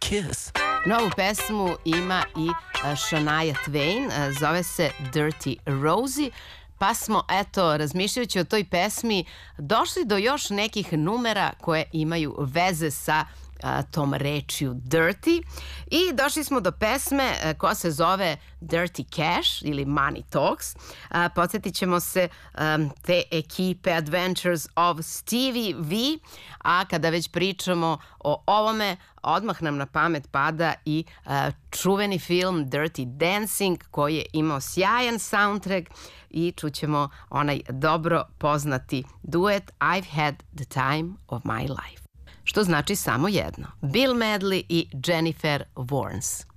kiss. Novu pesmu ima i Shania Twain, zove se Dirty Rosie, pa smo, eto, razmišljajući o toj pesmi, došli do još nekih numera koje imaju veze sa tom rečju dirty i došli smo do pesme koja se zove Dirty Cash ili Money Talks. Podsjetit ćemo se te ekipe Adventures of Stevie V, a kada već pričamo o ovome, odmah nam na pamet pada i čuveni film Dirty Dancing koji je imao sjajan soundtrack i čućemo onaj dobro poznati duet I've had the time of my life. Što znači samo jedno. Bill Medley i Jennifer Warnes.